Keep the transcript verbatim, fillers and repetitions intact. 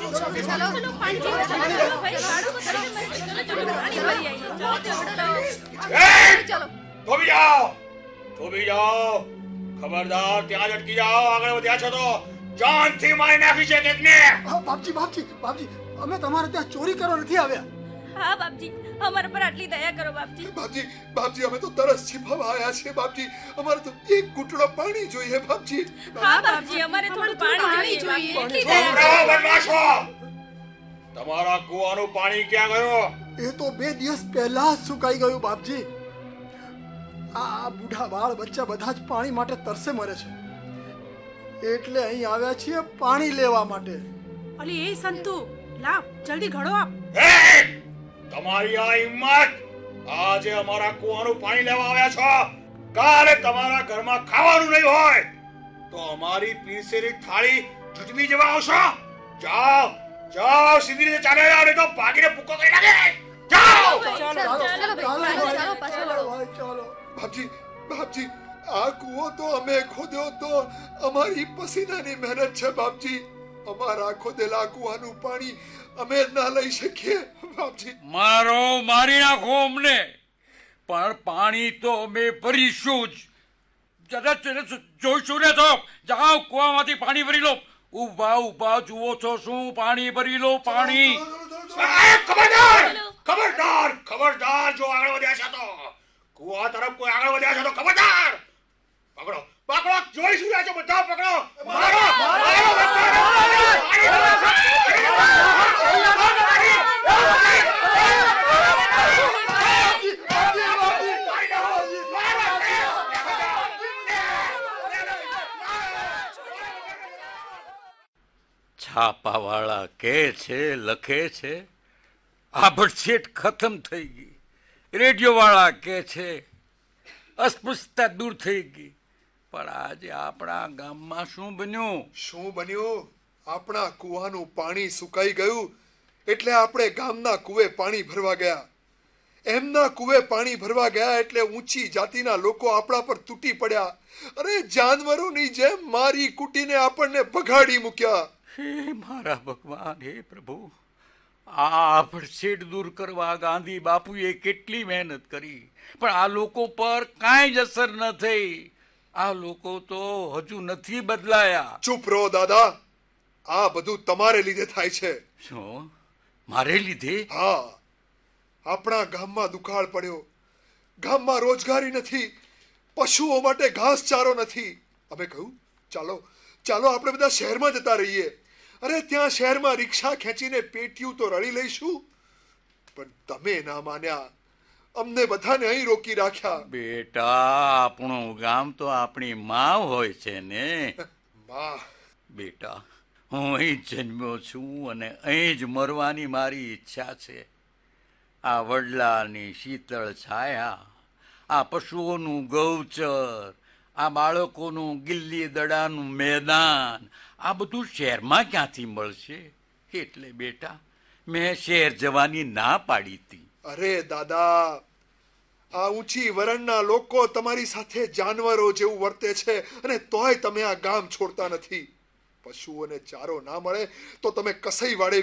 ખબરદાર, ત્યાં જ અટકી જાઓ. આગળ વધ્યા છો તો જાનથી મારી નાખી છે તેમને. બાપજી બાપજી બાપજી, અમે તમારે ત્યાં ચોરી કરવા નથી આવ્યા. હા બાપજી, અમારા પર આટલી દયા કરો બાપજી. બાપજી બાપજી, અમે તો તરસ છીપાવા આવ્યા છીએ બાપજી. અમારે તો એક ઘૂંટડો પાણી જોઈએ બાપજી. હા બાપજી, અમારે થોડું પાણી જોઈએ. એટલી દયા કરો. બદમાશો, તમારા કુવાનું પાણી ક્યાં ગયું? એ તો બે દિવસ પહેલા જ સુકાઈ ગયું બાપજી. આ બુઢા બાળ બચ્ચા બધા જ પાણી માટે તરસે મરે છે, એટલે અહીં આવ્યા છીએ પાણી લેવા માટે. અલી એ સંતુ, લાવ જલ્દી ઘડો આપ. તમારી આ હિંમત! આજે અમારા કુવાનું પાણી લેવા આવ્યા છો, કાલે તમારા ઘરમાં ખાવાનું નહીં હોય તો અમારી પીરસેલી થાળી જુટવી જવા આવશો. જાઓ જાઓ, સીધી રીતે ચાલે જાઓ, નહીં તો ભાગીને પૂકો કરી નાખે. જાઓ. બાપજી બાપજી, આ કૂવો તો અમે ખોદ્યો તો અમારી પસીનાની મહેનત છે બાપજી. અમારા ખોદેલા કૂવાનું પાણી અમે ના લઈ શકીએ બાપજી. મારો મારી નાખો અમને, પણ પાણી તો અમે ભરીશું જ. જોઈશું ને તો જાઓ, કૂવામાંથી પાણી ભરી લો. ઉભા ઉભા જુઓ છો શું? પાણી ભરી લો, પાણી. ખબરદાર ખબરદાર ખબરદાર, જો આગળ વધ્યા છે તો કુવા તરફ કોઈ આગળ વધ્યા છે તો ખબરદાર. પકડો પકડો, જોઈ શું રહ્યા છો બધા? પકડો, મારો છાપાવાળા કે છે, લખે છે, આભડછેટ ખતમ થઈ ગઈ. રેડિયો વાળા કે છે અસ્પૃશ્યતા દૂર થઈ ગઈ. પણ આજે આપણા ગામમાં શું બન્યું? શું બન્યું? આપણા કૂવાનું પાણી સુકાઈ ગયું, એટલે આપણે ગામના કૂવે પાણી ભરવા ગયા. એમના કૂવે પાણી ભરવા ગયા એટલે ઊંચી જાતિના લોકો આપણા પર તૂટી પડ્યા. અરે જાનવરોની જેમ મારી કૂટીને આપણને ભગાડી મૂક્યા. હે મારા ભગવાન, હે પ્રભુ, આ ભડછેટ દૂર કરવા ગાંધી બાપુએ કેટલી મહેનત કરી, પણ આ લોકો પર કાંઈ જ અસર ન થઈ. આ લોકો તો હજુ નથી બદલાયા. ચૂપ રહો દાદા, આ બધું તમારે લીધે થાય છે. શું મારે લીધે? હા, આપણા ગામમાં દુકાળ પડ્યો, ગામમાં રોજગારી નથી, પશુઓ માટે ઘાસચારો નથી. અમે કહ્યું ચાલો ચાલો આપણે બધા શહેરમાં જતા રહીએ. અરે ત્યાં શહેરમાં રિક્ષા ખેંચીને પેટીયું તો રળી લઈશું. પણ તમે ના માન્યા, અમને બધાને અહીં રોકી રાખ્યા. બેટા, આપણું ગામ તો આપણી માં હોય છે ને. માં? બેટા, હું અહીં જન્મ્યો છું અને અહીં જ મરવાની મારી ઈચ્છા છે. આ વડલાની શીતળ છાયા, આ પશુઓનું ગૌચર, આ બાળકોનું ગિલ્લી દડાનું મેદાન, આ બધું શહેરમાં ક્યાંથી મળશે? એટલે બેટા, મેં શહેર જવાની ના પાડી હતી. અરે દાદા, આ ઊંચી વરણના લોકો તમારી સાથે જાનવરો જેવું વર્તે છે અને તોય તમે આ ગામ છોડતા નથી. પશુઓને ચારો ના મળે તો તમે કસાઈ વાળે